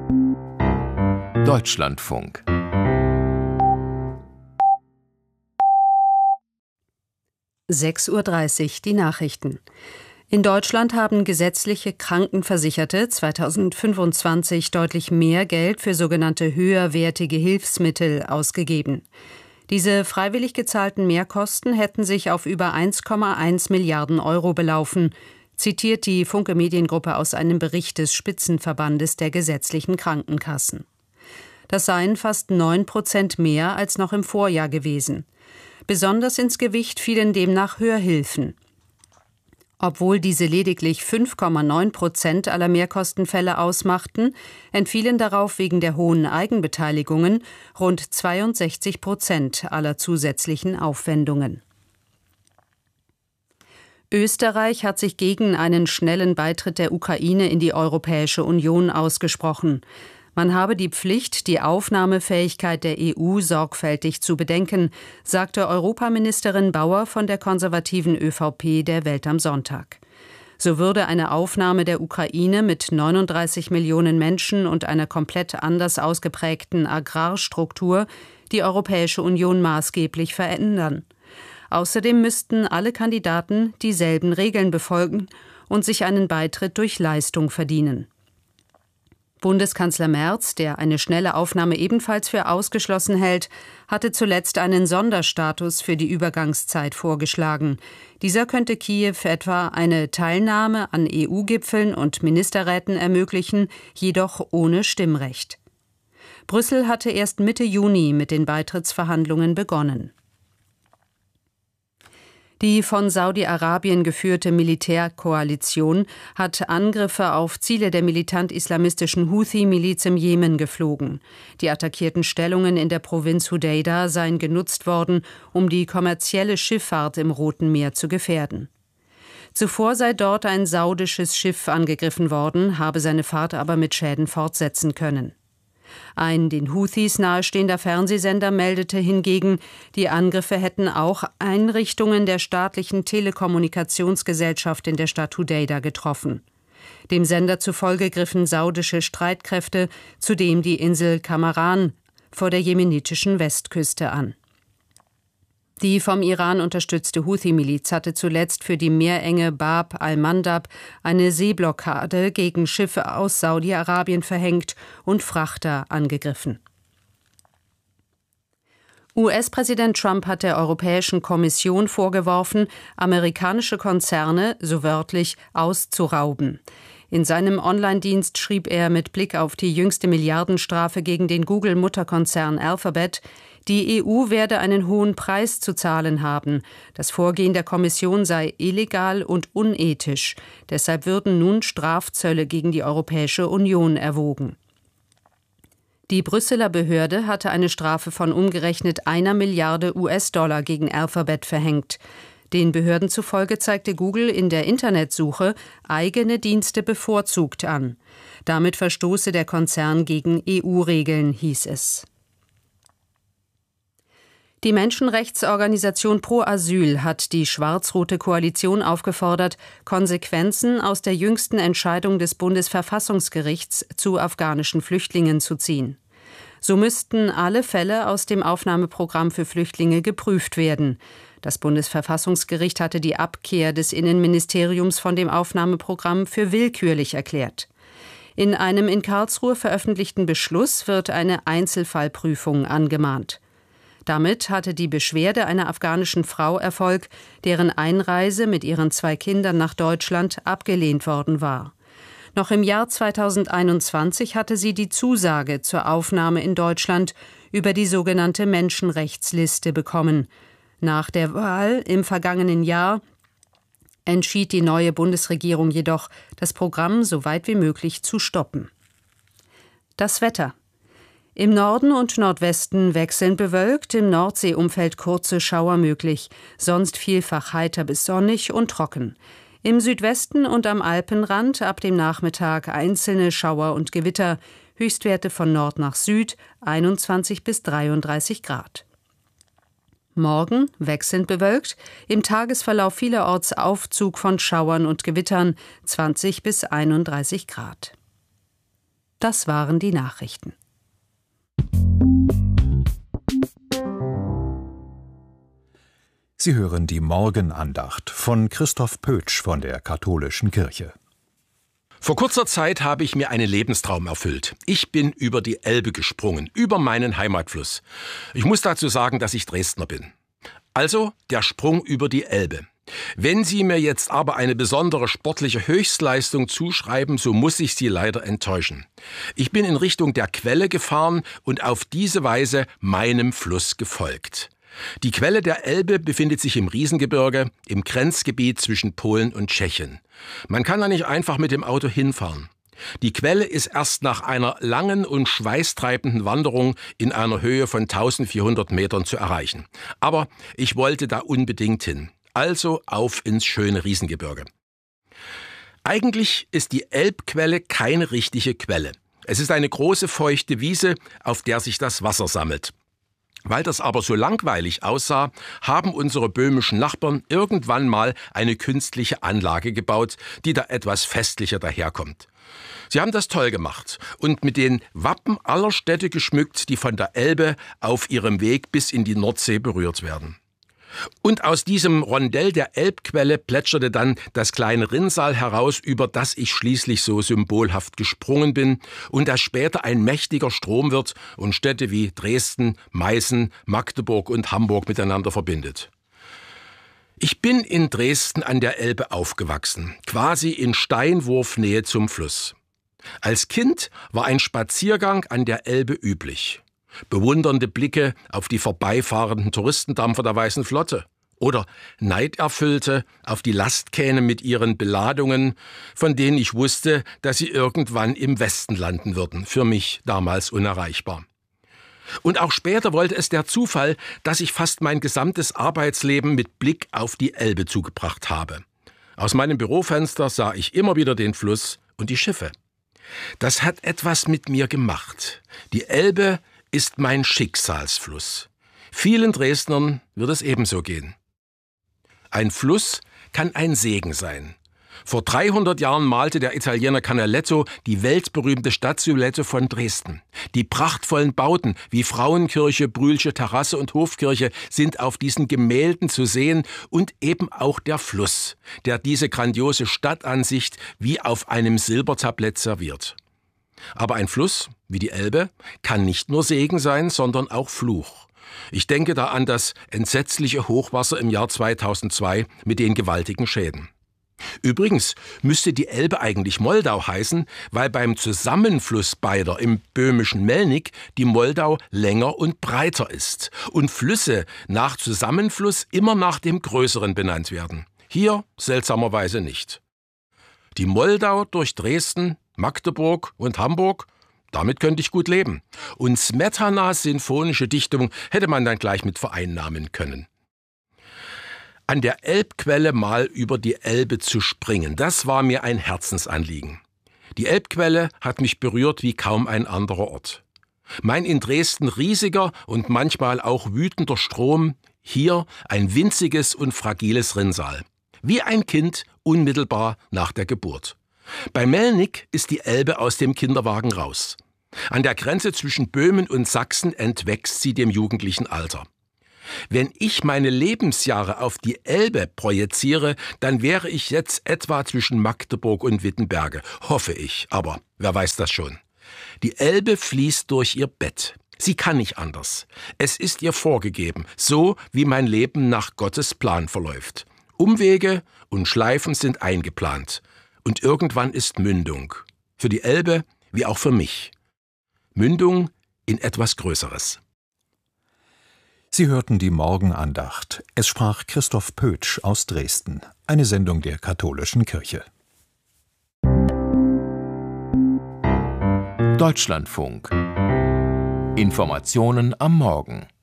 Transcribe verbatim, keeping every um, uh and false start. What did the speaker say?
Deutschlandfunk. sechs Uhr dreißig, die Nachrichten. In Deutschland haben gesetzliche Krankenversicherte zweitausendfünfundzwanzig deutlich mehr Geld für sogenannte höherwertige Hilfsmittel ausgegeben. Diese freiwillig gezahlten Mehrkosten hätten sich auf über eins Komma eins Milliarden Euro belaufen, zitiert die Funke Mediengruppe aus einem Bericht des Spitzenverbandes der gesetzlichen Krankenkassen. Das seien fast neun Prozent mehr als noch im Vorjahr gewesen. Besonders ins Gewicht fielen demnach Hörhilfen. Obwohl diese lediglich fünf Komma neun Prozent aller Mehrkostenfälle ausmachten, entfielen darauf wegen der hohen Eigenbeteiligungen rund zweiundsechzig Prozent aller zusätzlichen Aufwendungen. Österreich hat sich gegen einen schnellen Beitritt der Ukraine in die Europäische Union ausgesprochen. Man habe die Pflicht, die Aufnahmefähigkeit der E U sorgfältig zu bedenken, sagte Europaministerin Bauer von der konservativen ÖVP der Welt am Sonntag. So würde eine Aufnahme der Ukraine mit neununddreißig Millionen Menschen und einer komplett anders ausgeprägten Agrarstruktur die Europäische Union maßgeblich verändern. Außerdem müssten alle Kandidaten dieselben Regeln befolgen und sich einen Beitritt durch Leistung verdienen. Bundeskanzler Merz, der eine schnelle Aufnahme ebenfalls für ausgeschlossen hält, hatte zuletzt einen Sonderstatus für die Übergangszeit vorgeschlagen. Dieser könnte Kiew etwa eine Teilnahme an E U-Gipfeln und Ministerräten ermöglichen, jedoch ohne Stimmrecht. Brüssel hatte erst Mitte Juni mit den Beitrittsverhandlungen begonnen. Die von Saudi-Arabien geführte Militärkoalition hat Angriffe auf Ziele der militant-islamistischen Houthi-Miliz im Jemen geflogen. Die attackierten Stellungen in der Provinz Hudeida seien genutzt worden, um die kommerzielle Schifffahrt im Roten Meer zu gefährden. Zuvor sei dort ein saudisches Schiff angegriffen worden, habe seine Fahrt aber mit Schäden fortsetzen können. Ein den Houthis nahestehender Fernsehsender meldete hingegen, die Angriffe hätten auch Einrichtungen der staatlichen Telekommunikationsgesellschaft in der Stadt Hudeida getroffen. Dem Sender zufolge griffen saudische Streitkräfte zudem die Insel Kamaran vor der jemenitischen Westküste an. Die vom Iran unterstützte Houthi-Miliz hatte zuletzt für die Meerenge Bab al-Mandab eine Seeblockade gegen Schiffe aus Saudi-Arabien verhängt und Frachter angegriffen. U S-Präsident Trump hat der Europäischen Kommission vorgeworfen, amerikanische Konzerne, so wörtlich, auszurauben. In seinem Online-Dienst schrieb er mit Blick auf die jüngste Milliardenstrafe gegen den Google-Mutterkonzern Alphabet, die E U werde einen hohen Preis zu zahlen haben. Das Vorgehen der Kommission sei illegal und unethisch. Deshalb würden nun Strafzölle gegen die Europäische Union erwogen. Die Brüsseler Behörde hatte eine Strafe von umgerechnet einer Milliarde U S-Dollar gegen Alphabet verhängt. Den Behörden zufolge zeigte Google in der Internetsuche eigene Dienste bevorzugt an. Damit verstoße der Konzern gegen E U-Regeln, hieß es. Die Menschenrechtsorganisation Pro Asyl hat die schwarz-rote Koalition aufgefordert, Konsequenzen aus der jüngsten Entscheidung des Bundesverfassungsgerichts zu afghanischen Flüchtlingen zu ziehen. So müssten alle Fälle aus dem Aufnahmeprogramm für Flüchtlinge geprüft werden. Das Bundesverfassungsgericht hatte die Abkehr des Innenministeriums von dem Aufnahmeprogramm für willkürlich erklärt. In einem in Karlsruhe veröffentlichten Beschluss wird eine Einzelfallprüfung angemahnt. Damit hatte die Beschwerde einer afghanischen Frau Erfolg, deren Einreise mit ihren zwei Kindern nach Deutschland abgelehnt worden war. Noch im Jahr zweitausendeinundzwanzig hatte sie die Zusage zur Aufnahme in Deutschland über die sogenannte Menschenrechtsliste bekommen. Nach der Wahl im vergangenen Jahr entschied die neue Bundesregierung jedoch, das Programm so weit wie möglich zu stoppen. Das Wetter. Im Norden und Nordwesten wechselnd bewölkt, im Nordseeumfeld kurze Schauer möglich, sonst vielfach heiter bis sonnig und trocken. Im Südwesten und am Alpenrand ab dem Nachmittag einzelne Schauer und Gewitter, Höchstwerte von Nord nach Süd, einundzwanzig bis dreiunddreißig Grad. Morgen wechselnd bewölkt, im Tagesverlauf vielerorts Aufzug von Schauern und Gewittern, zwanzig bis einunddreißig Grad. Das waren die Nachrichten. Sie hören die Morgenandacht von Christoph Pötsch von der Katholischen Kirche. Vor kurzer Zeit habe ich mir einen Lebenstraum erfüllt. Ich bin über die Elbe gesprungen, über meinen Heimatfluss. Ich muss dazu sagen, dass ich Dresdner bin. Also der Sprung über die Elbe. Wenn Sie mir jetzt aber eine besondere sportliche Höchstleistung zuschreiben, so muss ich Sie leider enttäuschen. Ich bin in Richtung der Quelle gefahren und auf diese Weise meinem Fluss gefolgt. Die Quelle der Elbe befindet sich im Riesengebirge, im Grenzgebiet zwischen Polen und Tschechien. Man kann da nicht einfach mit dem Auto hinfahren. Die Quelle ist erst nach einer langen und schweißtreibenden Wanderung in einer Höhe von eintausendvierhundert Metern zu erreichen. Aber ich wollte da unbedingt hin. Also auf ins schöne Riesengebirge. Eigentlich ist die Elbquelle keine richtige Quelle. Es ist eine große feuchte Wiese, auf der sich das Wasser sammelt. Weil das aber so langweilig aussah, haben unsere böhmischen Nachbarn irgendwann mal eine künstliche Anlage gebaut, die da etwas festlicher daherkommt. Sie haben das toll gemacht und mit den Wappen aller Städte geschmückt, die von der Elbe auf ihrem Weg bis in die Nordsee berührt werden. Und aus diesem Rondell der Elbquelle plätscherte dann das kleine Rinnsal heraus, über das ich schließlich so symbolhaft gesprungen bin und das später ein mächtiger Strom wird und Städte wie Dresden, Meißen, Magdeburg und Hamburg miteinander verbindet. Ich bin in Dresden an der Elbe aufgewachsen, quasi in Steinwurfnähe zum Fluss. Als Kind war ein Spaziergang an der Elbe üblich. Bewundernde Blicke auf die vorbeifahrenden Touristendampfer der Weißen Flotte oder Neiderfüllte auf die Lastkähne mit ihren Beladungen, von denen ich wusste, dass sie irgendwann im Westen landen würden, für mich damals unerreichbar. Und auch später wollte es der Zufall, dass ich fast mein gesamtes Arbeitsleben mit Blick auf die Elbe zugebracht habe. Aus meinem Bürofenster sah ich immer wieder den Fluss und die Schiffe. Das hat etwas mit mir gemacht. Die Elbe ist mein Schicksalsfluss. Vielen Dresdnern wird es ebenso gehen. Ein Fluss kann ein Segen sein. Vor dreihundert Jahren malte der Italiener Canaletto die weltberühmte Stadtsilhouette von Dresden. Die prachtvollen Bauten wie Frauenkirche, Brühlsche Terrasse und Hofkirche sind auf diesen Gemälden zu sehen und eben auch der Fluss, der diese grandiose Stadtansicht wie auf einem Silbertablett serviert. Aber ein Fluss, wie die Elbe, kann nicht nur Segen sein, sondern auch Fluch. Ich denke da an das entsetzliche Hochwasser im Jahr zweitausendzwei mit den gewaltigen Schäden. Übrigens müsste die Elbe eigentlich Moldau heißen, weil beim Zusammenfluss beider im böhmischen Melnik die Moldau länger und breiter ist und Flüsse nach Zusammenfluss immer nach dem Größeren benannt werden. Hier seltsamerweise nicht. Die Moldau durch Dresden, Magdeburg und Hamburg, damit könnte ich gut leben. Und Smetanas sinfonische Dichtung hätte man dann gleich mit vereinnahmen können. An der Elbquelle mal über die Elbe zu springen, das war mir ein Herzensanliegen. Die Elbquelle hat mich berührt wie kaum ein anderer Ort. Mein in Dresden riesiger und manchmal auch wütender Strom, hier ein winziges und fragiles Rinnsal. Wie ein Kind unmittelbar nach der Geburt. Bei Melnik ist die Elbe aus dem Kinderwagen raus. An der Grenze zwischen Böhmen und Sachsen entwächst sie dem jugendlichen Alter. Wenn ich meine Lebensjahre auf die Elbe projiziere, dann wäre ich jetzt etwa zwischen Magdeburg und Wittenberge, hoffe ich, aber wer weiß das schon. Die Elbe fließt durch ihr Bett. Sie kann nicht anders. Es ist ihr vorgegeben, so wie mein Leben nach Gottes Plan verläuft. Umwege und Schleifen sind eingeplant. Und irgendwann ist Mündung. Für die Elbe wie auch für mich. Mündung in etwas Größeres. Sie hörten die Morgenandacht. Es sprach Christoph Pötsch aus Dresden. Eine Sendung der Katholischen Kirche. Deutschlandfunk. Informationen am Morgen.